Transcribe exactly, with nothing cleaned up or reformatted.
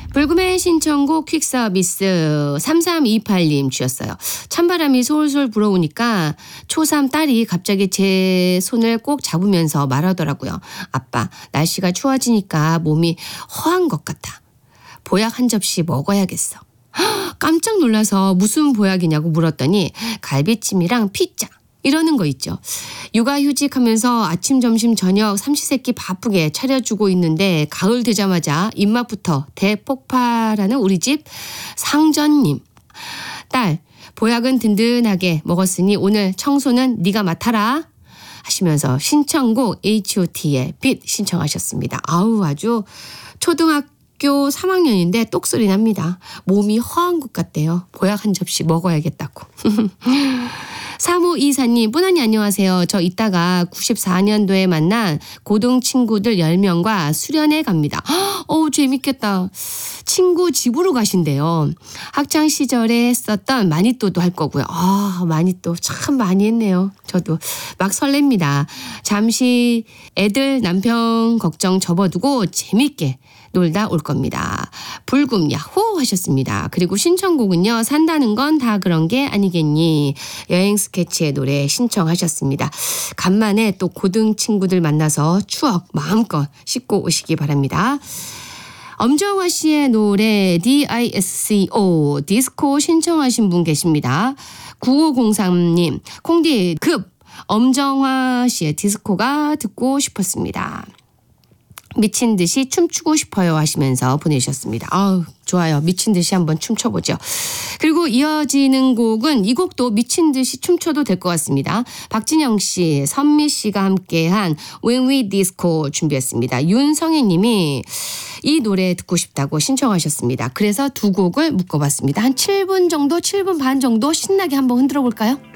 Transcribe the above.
불금의 신청곡 퀵서비스 삼삼이팔 님 주셨어요. 찬바람이 솔솔 불어오니까 초삼 딸이 갑자기 제 손을 꼭 잡으면서 말하더라고요. 아빠, 날씨가 추워지니까 몸이 허한 것 같아. 보약 한 접시 먹어야겠어. 깜짝 놀라서 무슨 보약이냐고 물었더니 갈비찜이랑 피자 이러는 거 있죠. 육아휴직하면서 아침 점심 저녁 삼시세끼 바쁘게 차려주고 있는데 가을 되자마자 입맛부터 대폭발하는 우리 집 상전님. 딸, 보약은 든든하게 먹었으니 오늘 청소는 네가 맡아라 하시면서 신청곡 에이치 오 티의 빛 신청하셨습니다. 아우, 아주 초등학교 삼 학년인데 똑소리 납니다. 몸이 허한 것 같대요. 보약 한 접시 먹어야겠다고. 삼오이사 님, 뿌나니 안녕하세요. 저 이따가 구십사 년도에 만난 고등 친구들 열 명과 수련회 갑니다. 어우, 재밌겠다. 친구 집으로 가신대요. 학창 시절에 했었던 마니또도 할 거고요. 아, 마니또 참 많이 했네요. 저도 막 설렙니다. 잠시 애들 남편 걱정 접어두고 재밌게 놀다 올 겁니다. 불금 야호 하셨습니다. 그리고 신청곡은요. 산다는 건 다 그런 게 아니겠니. 여행 스케치의 노래 신청하셨습니다. 간만에 또 고등 친구들 만나서 추억 마음껏 씻고 오시기 바랍니다. 엄정화 씨의 노래 디스코 디스코 신청하신 분 계십니다. 구오공삼 님, 콩디 급 엄정화 씨의 디스코가 듣고 싶었습니다. 미친 듯이 춤추고 싶어요 하시면서 보내주셨습니다. 아우, 좋아요. 미친 듯이 한번 춤춰보죠. 그리고 이어지는 곡은 이 곡도 미친 듯이 춤춰도 될 것 같습니다. 박진영 씨, 선미 씨가 함께한 When We Disco 준비했습니다. 윤성혜 님이 이 노래 듣고 싶다고 신청하셨습니다. 그래서 두 곡을 묶어봤습니다. 한 칠 분 정도, 칠 분 반 정도 신나게 한번 흔들어 볼까요?